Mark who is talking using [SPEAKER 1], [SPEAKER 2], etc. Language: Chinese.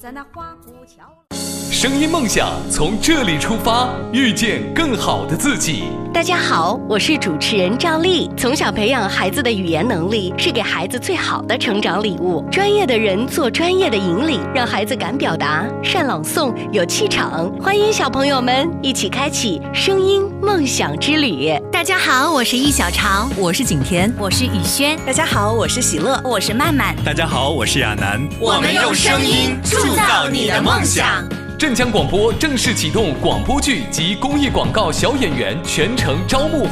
[SPEAKER 1] 在那花鼓桥。
[SPEAKER 2] 声音梦想从这里出发，遇见更好的自己。
[SPEAKER 3] 大家好，我是主持人赵丽。从小培养孩子的语言能力，是给孩子最好的成长礼物。专业的人做专业的引领，让孩子敢表达、善朗诵、有气场。欢迎小朋友们一起开启声音梦想之旅。
[SPEAKER 4] 大家好，我是易小潮，
[SPEAKER 5] 我是景甜，
[SPEAKER 6] 我是雨轩。
[SPEAKER 7] 大家好，我是喜乐，
[SPEAKER 6] 我是曼曼。
[SPEAKER 8] 大家好，我是亚楠。
[SPEAKER 9] 我们用声音铸造你的梦想。
[SPEAKER 2] 镇江广播正式启动广播剧及公益广告小演员全程招募